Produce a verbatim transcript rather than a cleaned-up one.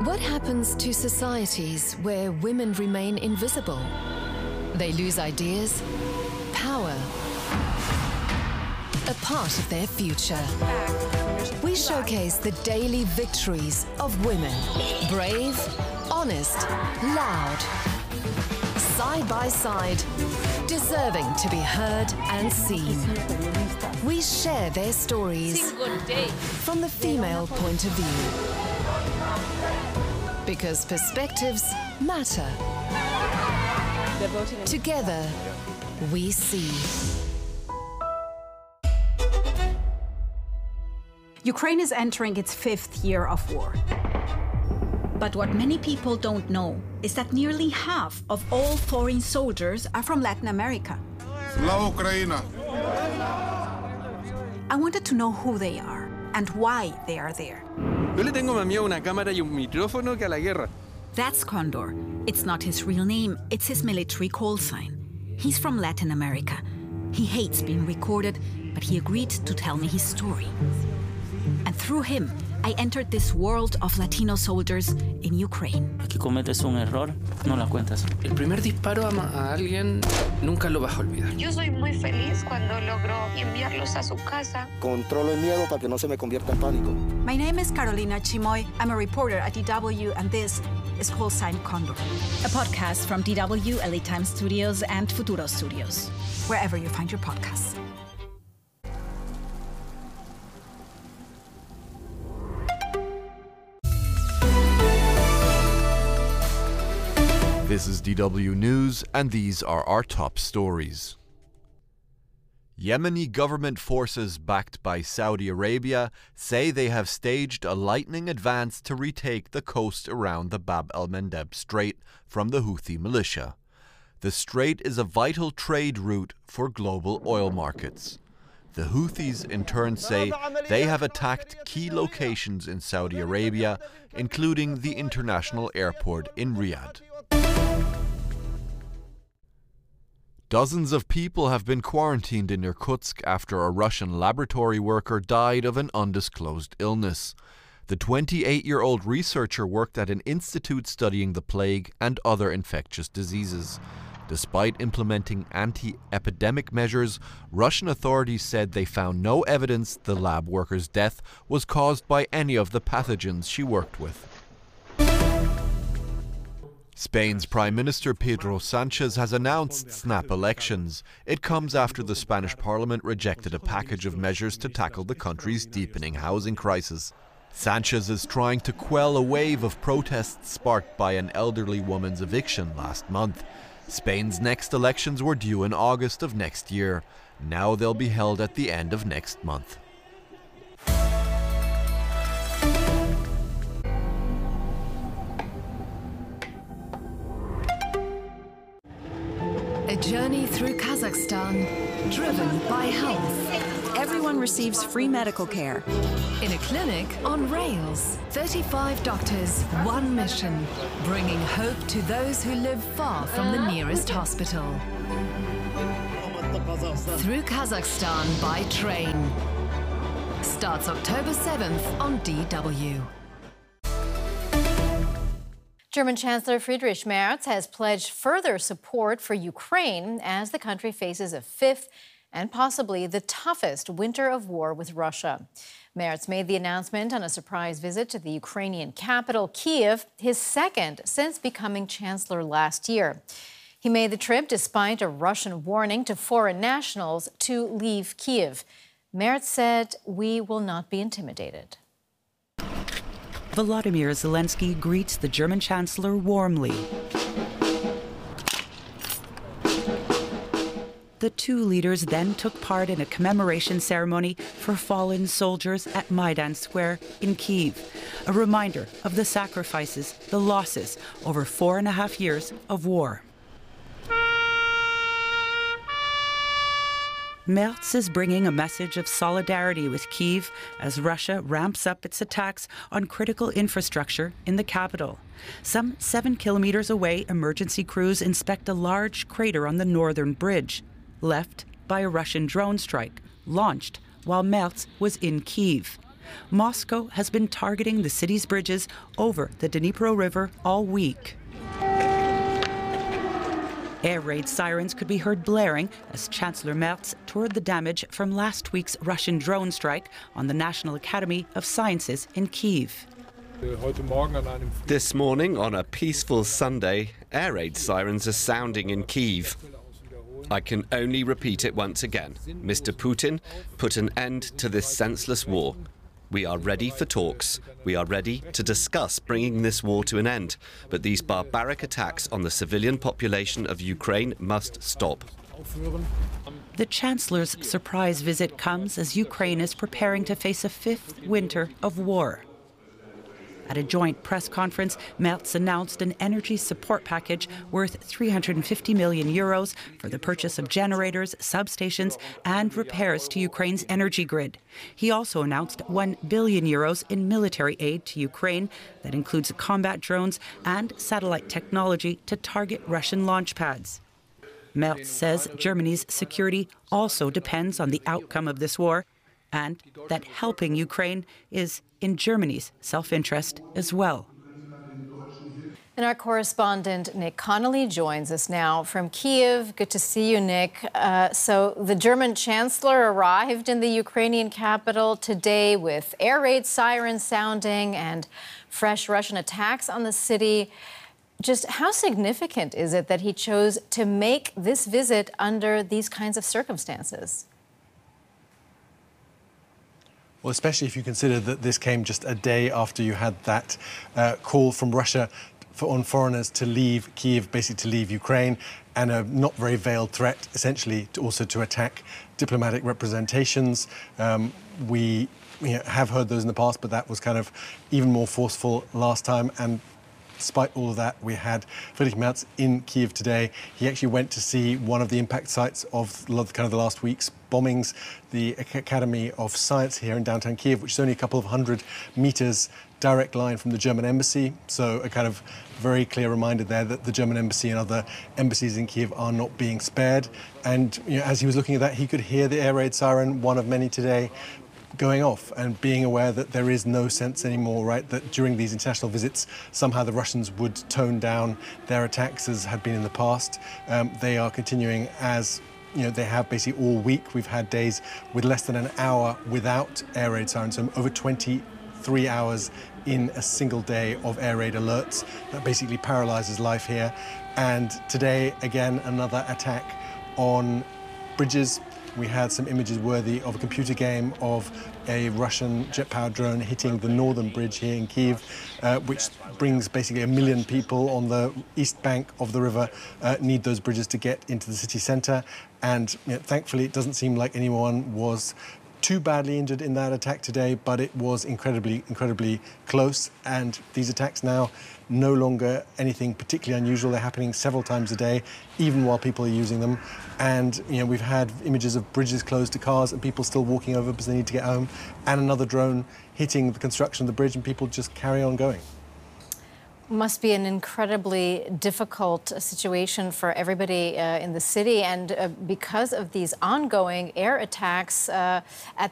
What happens to societies where women remain invisible? They lose ideas, power, a part of their future. We showcase the daily victories of women. Brave, honest, loud. Side by side, deserving to be heard and seen. We share their stories from the female point of view. Because perspectives matter. Together, we see. Ukraine is entering its fifth year of war. But what many people don't know is that nearly half of all foreign soldiers are from Latin America. La Ucraina. I wanted to know who they are and why they are there. Yo le tengo más miedo a una cámara y un micrófono que a la guerra. That's Condor. It's not his real name, it's his military call sign. He's from Latin America. He hates being recorded, but he agreed to tell me his story. And through him, I entered this world of Latino soldiers in Ukraine. Aquí cometes un error, no la cuentas. El primer disparo a, a alguien nunca lo vas a olvidar. Yo soy muy feliz cuando logro enviarlos a su casa. Controlo el miedo para que no se me convierta en pánico. My name is Carolina Chimoy. I'm a reporter at D W, and this is Call Sign Condor, a podcast from D W, L A Times Studios, and Futuro Studios, wherever you find your podcasts. This is D W News, and these are our top stories. Yemeni government forces backed by Saudi Arabia say they have staged a lightning advance to retake the coast around the Bab el-Mandeb Strait from the Houthi militia. The strait is a vital trade route for global oil markets. The Houthis in turn say they have attacked key locations in Saudi Arabia, including the international airport in Riyadh. Dozens of people have been quarantined in Irkutsk after a Russian laboratory worker died of an undisclosed illness. The twenty-eight-year-old researcher worked at an institute studying the plague and other infectious diseases. Despite implementing anti-epidemic measures, Russian authorities said they found no evidence the lab worker's death was caused by any of the pathogens she worked with. Spain's Prime Minister Pedro Sánchez has announced snap elections. It comes after the Spanish Parliament rejected a package of measures to tackle the country's deepening housing crisis. Sánchez is trying to quell a wave of protests sparked by an elderly woman's eviction last month. Spain's next elections were due in August of next year. Now they'll be held at the end of next month. A journey through Kazakhstan, driven by health. Everyone receives free medical care. In a clinic on rails, thirty-five doctors, one mission, bringing hope to those who live far from the nearest hospital. Through Kazakhstan by train. Starts October seventh on D W. German Chancellor Friedrich Merz has pledged further support for Ukraine as the country faces a fifth and possibly the toughest winter of war with Russia. Merz made the announcement on a surprise visit to the Ukrainian capital, Kyiv, his second since becoming chancellor last year. He made the trip despite a Russian warning to foreign nationals to leave Kyiv. Merz said, "We will not be intimidated." Volodymyr Zelensky greets the German Chancellor warmly. The two leaders then took part in a commemoration ceremony for fallen soldiers at Maidan Square in Kyiv, a reminder of the sacrifices, the losses over four and a half years of war. Merz is bringing a message of solidarity with Kyiv as Russia ramps up its attacks on critical infrastructure in the capital. Some seven kilometers away, emergency crews inspect a large crater on the northern bridge, left by a Russian drone strike, launched while Merz was in Kyiv. Moscow has been targeting the city's bridges over the Dnipro River all week. Air raid sirens could be heard blaring as Chancellor Merz toured the damage from last week's Russian drone strike on the National Academy of Sciences in Kyiv. This morning, on a peaceful Sunday, air raid sirens are sounding in Kyiv. I can only repeat it once again. Mister Putin, put an end to this senseless war. We are ready for talks. We are ready to discuss bringing this war to an end. But these barbaric attacks on the civilian population of Ukraine must stop. The Chancellor's surprise visit comes as Ukraine is preparing to face a fifth winter of war. At a joint press conference, Merz announced an energy support package worth three hundred fifty million euros for the purchase of generators, substations and repairs to Ukraine's energy grid. He also announced one billion euros in military aid to Ukraine that includes combat drones and satellite technology to target Russian launch pads. Merz says Germany's security also depends on the outcome of this war, and that helping Ukraine is in Germany's self-interest as well. And our correspondent Nick Connolly joins us now from Kyiv. Good to see you, Nick. Uh, so the German Chancellor arrived in the Ukrainian capital today with air raid sirens sounding and fresh Russian attacks on the city. Just how significant is it that he chose to make this visit under these kinds of circumstances? Well, especially if you consider that this came just a day after you had that uh, call from Russia for, on foreigners to leave Kyiv, basically to leave Ukraine, and a not very veiled threat, essentially, to also to attack diplomatic representations. Um, we you know, have heard those in the past, but that was kind of even more forceful last time. And despite all of that, we had Friedrich Merz in Kyiv today. He actually went to see one of the impact sites of kind of the last week's bombings, the Academy of Science here in downtown Kyiv, which is only a couple of hundred meters direct line from the German embassy. So a kind of very clear reminder there that the German embassy and other embassies in Kyiv are not being spared. And you know, as he was looking at that, he could hear the air raid siren, one of many today, going off, and being aware that there is no sense anymore, right, that during these international visits, somehow the Russians would tone down their attacks as had been in the past. Um, they are continuing as, you know, they have basically all week. We've had days with less than an hour without air raid sirens, so over twenty-three hours in a single day of air raid alerts. That basically paralyzes life here. And today, again, another attack on bridges. We had some images worthy of a computer game of a Russian jet-powered drone hitting the northern bridge here in Kyiv, uh, which brings basically a million people on the east bank of the river uh, need those bridges to get into the city centre. And you know, thankfully, it doesn't seem like anyone was too badly injured in that attack today, but it was incredibly, incredibly close. And these attacks now no longer anything particularly unusual. They're happening several times a day, even while people are using them. And you know, we've had images of bridges closed to cars and people still walking over because they need to get home, and another drone hitting the construction of the bridge, and people just carry on going. Must be an incredibly difficult situation for everybody uh, in the city, and uh, because of these ongoing air attacks uh, at